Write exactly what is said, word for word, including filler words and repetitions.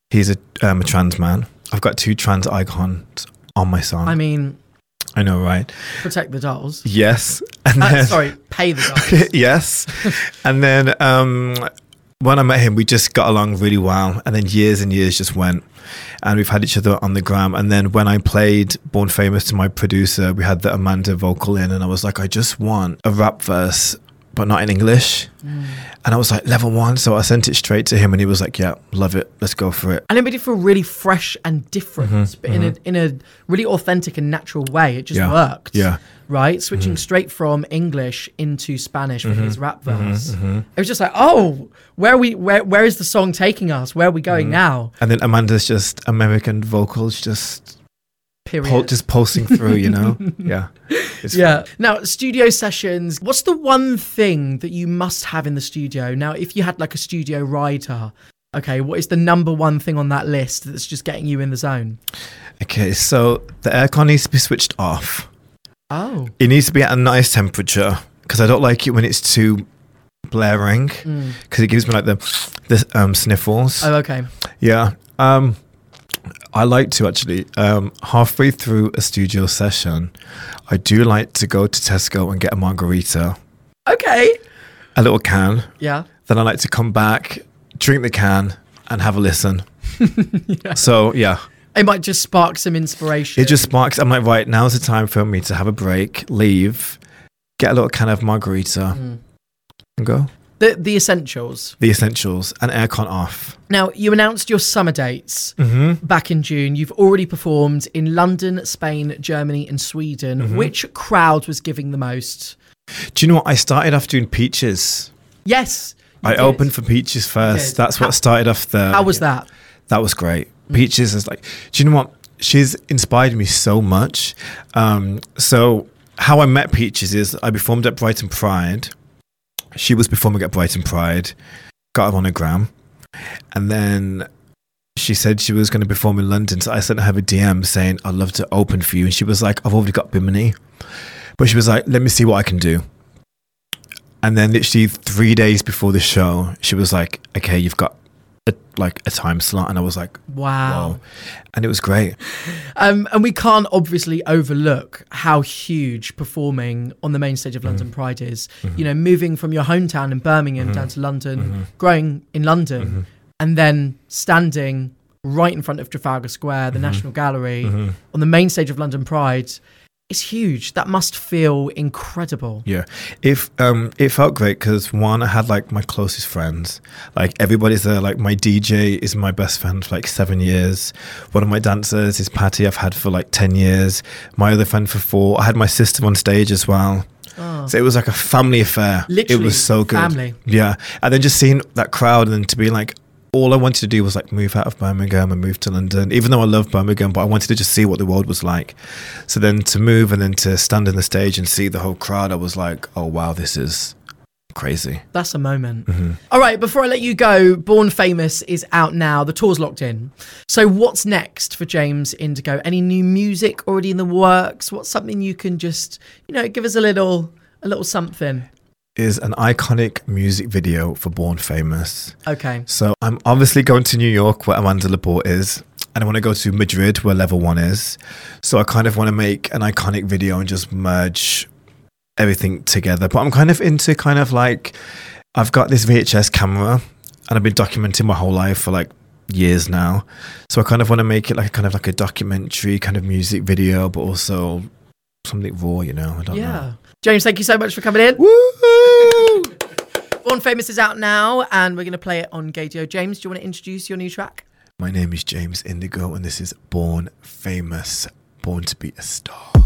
He's a, um, a trans man. I've got two trans icons on my song. I mean, I know, right? protect the dolls. Yes. And Uh, then, sorry, pay the dolls. yes. And then um, when I met him, we just got along really well. And then years and years just went. And we've had each other on the gram. And then when I played Born Famous to my producer, we had the Amanda vocal in. And I was like, I just want a rap verse, but not in English. Mm. And I was like, level one. So I sent it straight to him. And he was like, yeah, love it. Let's go for it. And it made it feel really fresh and different, mm-hmm, but mm-hmm. in a in a really authentic and natural way. It just yeah. worked. Yeah. Right? Switching mm-hmm. straight from English into Spanish for mm-hmm. his rap verse. Mm-hmm. It was just like, oh, where are we where where is the song taking us? Where are we going mm-hmm. now? And then Amanda's just American vocals just Period. Pul- just pulsing through, you know? Yeah. It's yeah. Fun. Now, studio sessions, what's the one thing that you must have in the studio? Now, if you had like a studio rider, okay, what is the number one thing on that list that's just getting you in the zone? Okay, so the aircon needs to be switched off. Oh. It needs to be at a nice temperature because I don't like it when it's too blaring because mm. it gives me like the the um, sniffles. Oh, okay. Yeah. Um, I like to actually, um, halfway through a studio session, I do like to go to Tesco and get a margarita. Okay. A little can. Yeah. Then I like to come back, drink the can, and have a listen. yeah. So, yeah. It might just spark some inspiration. It just sparks. I'm like, right, now's the time for me to have a break, leave, get a little can of margarita, mm. and go. The the essentials. The essentials and aircon off. Now, you announced your summer dates mm-hmm. back in June. You've already performed in London, Spain, Germany and Sweden. Mm-hmm. Which crowd was giving the most? Do you know what? I started off doing Peaches. Yes. I did. opened for Peaches first. That's what how, started off the... How was that? That was great. Peaches is like... Do you know what? She's inspired me so much. Um, so how I met Peaches is I performed at Brighton Pride. She was performing at Brighton Pride, got her on a gram, and then she said she was going to perform in London. So I sent her a D M saying, I'd love to open for you. And she was like, I've already got Bimini. But she was like, let me see what I can do. And then literally three days before the show, she was like, okay, you've got a, like a time slot. And I was like, wow. Whoa. And it was great. Um, and we can't obviously overlook how huge performing on the main stage of London mm-hmm. Pride is. Mm-hmm. You know, moving from your hometown in Birmingham mm-hmm. down to London, mm-hmm. growing in London, mm-hmm. and then standing right in front of Trafalgar Square, the mm-hmm. National Gallery, mm-hmm. on the main stage of London Pride. It's huge. That must feel incredible. Yeah. If um, it felt great because one, I had like my closest friends. Like everybody's there. Like my D J is my best friend for like seven years. One of my dancers is Patty. I've had for like ten years. My other friend for four. I had my sister on stage as well. Oh. So it was like a family affair. Literally, it was so good. Family. Yeah. And then just seeing that crowd and then to be like, all I wanted to do was like move out of Birmingham and move to London, even though I love Birmingham, but I wanted to just see what the world was like. So then to move and then to stand on the stage and see the whole crowd, I was like, oh, wow, this is crazy. That's a moment. Mm-hmm. All right, before I let you go, Born Famous is out now. The tour's locked in. So what's next for James Indigo? Any new music already in the works? What's something you can just, you know, give us a little, a little something? Is an iconic music video for Born Famous. Okay. So I'm obviously going to New York where Amanda Lepore is, and I want to go to Madrid where Level One is. So I kind of want to make an iconic video and just merge everything together. But I'm kind of into kind of like, I've got this V H S camera and I've been documenting my whole life for like years now. So I kind of want to make it like kind of like a documentary kind of music video, but also something raw, you know? I don't yeah. know. James, thank you so much for coming in. Woo! Born Famous is out now and we're going to play it on Gaydio. James, do you want to introduce your new track? My name is James Indigo and this is Born Famous, Born to be a Star.